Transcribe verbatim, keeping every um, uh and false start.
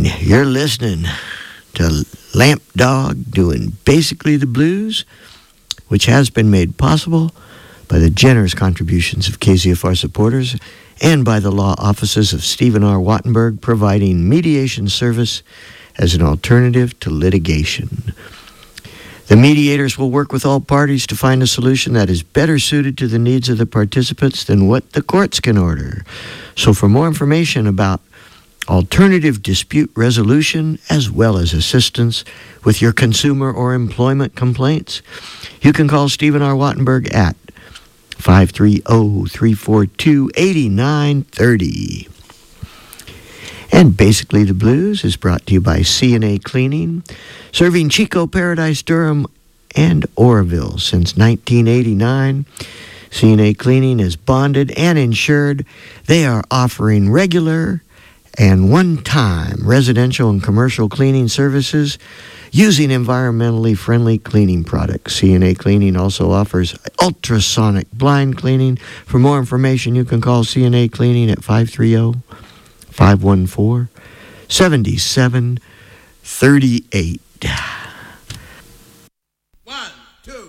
You're listening to Lamp Dog doing Basically the Blues, which has been made possible by the generous contributions of K Z F R supporters and by the law offices of Stephen R. Wattenberg, providing mediation service as an alternative to litigation. The mediators will work with all parties to find a solution that is better suited to the needs of the participants than what the courts can order. So for more information about alternative dispute resolution, as well as assistance with your consumer or employment complaints, you can call Stephen R. Wattenberg at five three zero, three four two, eight nine three zero. And Basically the Blues is brought to you by C and A Cleaning, serving Chico, Paradise, Durham, and Oroville since nineteen eighty-nine. C and A Cleaning is bonded and insured. They are offering regular and one-time residential and commercial cleaning services using environmentally friendly cleaning products. C and A Cleaning also offers ultrasonic blind cleaning. For more information, you can call C and A Cleaning at five three zero, five one four, seven seven three eight.